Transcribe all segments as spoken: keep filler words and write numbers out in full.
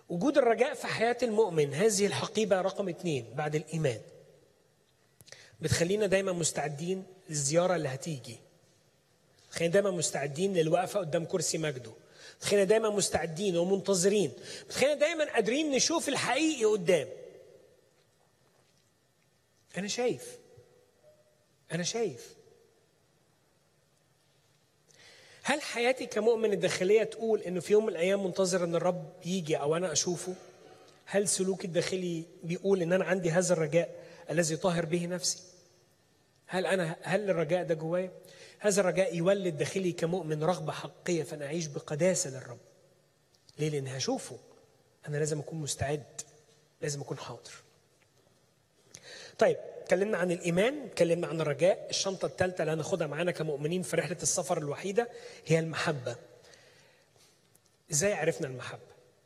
وجود الرجاء في حياة المؤمن هذه الحقيبة رقم اتنين بعد الإيمان، بتخلينا دايما مستعدين للزيارة اللي هتيجي، بتخلينا دايما مستعدين للوقفة قدام كرسي مجده، بتخلينا دايما مستعدين ومنتظرين، بتخلينا دايما قادرين نشوف الحقيقي قدام. أنا شايف أنا شايف هل حياتي كمؤمن الداخلية تقول إنه في يوم من الأيام منتظر إن الرب يجي أو أنا أشوفه؟ هل سلوكي الداخلي بيقول إن أنا عندي هذا الرجاء الذي طاهر به نفسي؟ هل أنا هل الرجاء ده جوايا؟ هذا الرجاء يولد داخلي كمؤمن رغبة حقيقية فأنا أعيش بقداسة للرب. ليه؟ لأن هشوفه. أنا لازم أكون مستعد، لازم أكون حاضر. طيب، اتكلمنا عن الإيمان، اتكلمنا عن الرجاء. الشنطة الثالثة اللي هناخدها معانا كمؤمنين في رحلة السفر الوحيدة هي المحبة. إزاي عرفنا المحبة؟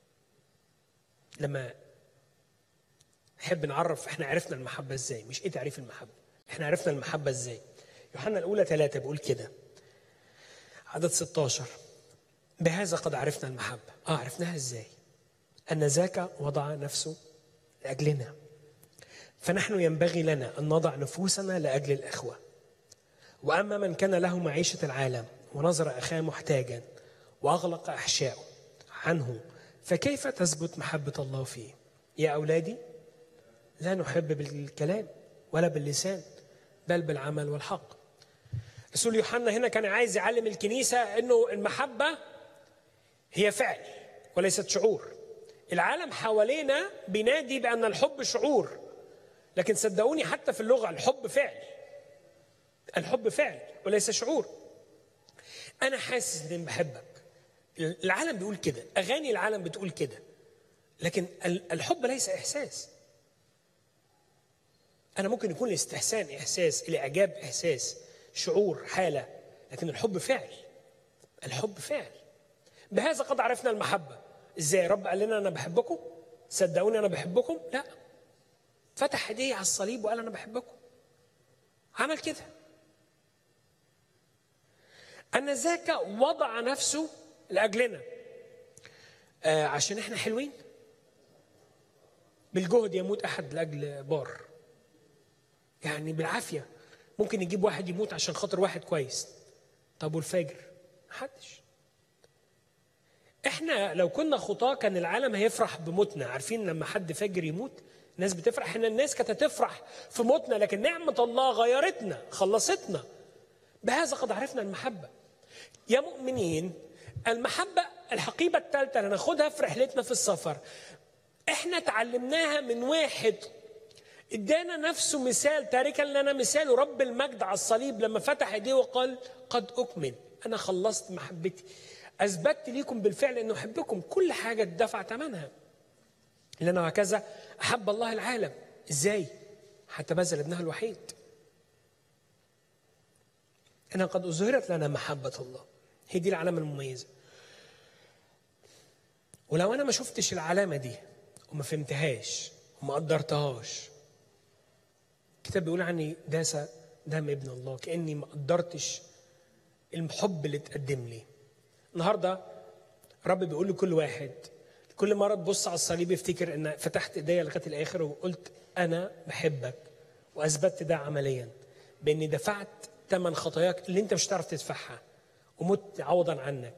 لما نحب نعرف احنا عرفنا المحبة إزاي، مش إيه تعريف المحبة، احنا عرفنا المحبة إزاي. يوحنا الأولى ثلاثة بيقول كده، عدد ستاشر: بهذا قد عرفنا المحبة. آه عرفناها إزاي؟ أن ذاك وضع نفسه لأجلنا، فنحن ينبغي لنا أن نضع نفوسنا لأجل الإخوة. وأما من كان له معيشة العالم ونظر أخاه محتاجا وأغلق أحشاءه عنه، فكيف تثبت محبة الله فيه؟ يا أولادي، لا نحب بالكلام ولا باللسان بل بالعمل والحق. رسول يوحنا هنا كان عايز يعلم الكنيسة أنه المحبة هي فعل وليست شعور. العالم حوالينا بينادي بأن الحب شعور، لكن صدقوني حتى في اللغة الحب فعل. الحب فعل وليس شعور. أنا حاسس إني بحبك. العالم بيقول كده، أغاني العالم بتقول كده، لكن الحب ليس إحساس. أنا ممكن يكون الاستحسان إحساس، الإعجاب إحساس، شعور، حالة، لكن الحب فعل. الحب فعل. بهذا قد عرفنا المحبة. إزاي؟ رب قال لنا أنا بحبكم؟ صدقوني أنا بحبكم؟ لا، فتح ايديه على الصليب وقال أنا بحبكم. عمل كده. أن ذاك وضع نفسه لأجلنا. آه عشان إحنا حلوين؟ بالجهد يموت أحد لأجل بار. يعني بالعافية ممكن يجيب واحد يموت عشان خاطر واحد كويس. طب والفاجر؟ محدش. إحنا لو كنا خطاة كان العالم هيفرح بموتنا. عارفين لما حد فاجر يموت الناس بتفرح؟ إن الناس كانت هتفرح في موتنا، لكن نعمة الله غيرتنا، خلصتنا. بهذا قد عرفنا المحبة. يا مؤمنين، المحبة الحقيبة الثالثة اللي ناخدها في رحلتنا في السفر، احنا تعلمناها من واحد ادانا نفسه مثال، تاركا لنا مثال رب المجد على الصليب لما فتح ايديه وقال قد أكمل، أنا خلصت محبتي، أثبتت ليكم بالفعل أنه أحبكم، كل حاجة اتدفع ثمنها. لأنه هكذا أحب الله العالم. إزاي؟ حتى بذل ابنه الوحيد. أنا قد أظهرت لنا محبة الله. هي دي العلامة المميزة. ولو أنا ما شفتش العلامة دي وما فهمتهاش وما قدرتهاش، الكتاب بيقول عني داس دم ابن الله، كأني ما قدرتش الحب اللي تقدم لي. النهاردة رب بيقول لكل واحد، كل مرة تبص على الصليب يفتكر ان فتحت ايديا لغايه الاخر وقلت انا بحبك، واثبتت ده عمليا باني دفعت ثمن خطاياك اللي انت مش هتعرف تدفعها ومت عوضا عنك.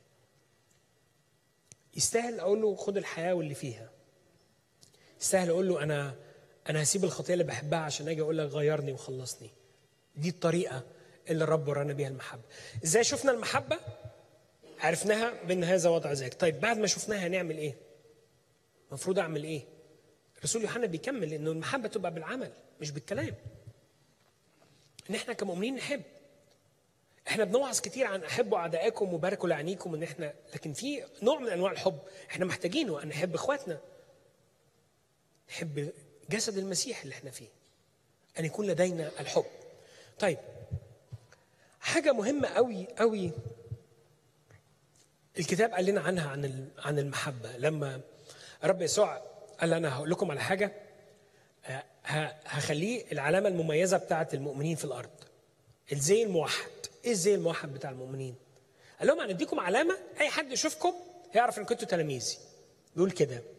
يستاهل اقول له خد الحياه واللي فيها. يستاهل اقول له انا انا هسيب الخطيه اللي بحبها عشان اجي اقول لك غيرني وخلصني. دي الطريقه اللي الرب ورانا بيها المحبه. ازاي شفنا المحبه؟ عرفناها بأن هذا وضع ذاك. طيب بعد ما شفناها هنعمل ايه؟ المفروض اعمل ايه؟ الرسول يوحنا بيكمل انه المحبه تبقى بالعمل مش بالكلام. ان احنا كمؤمنين نحب. احنا بنوعظ كتير عن احبوا اعدائكم وباركوا لعنيكم، ان احنا لكن في نوع من انواع الحب احنا محتاجينه، ان نحب اخواتنا، نحب جسد المسيح اللي احنا فيه، ان يكون لدينا الحب. طيب حاجه مهمه قوي قوي الكتاب قال لنا عنها عن عن المحبه. لما رب يسوع قال انا هقول لكم على حاجه هخليه العلامه المميزه بتاعه المؤمنين في الارض، الزي الموحد. ايه الزي الموحد بتاع المؤمنين؟ قال لهم هنديكم علامه اي حد يشوفكم هيعرف ان كنتوا تلاميذي. بيقول كده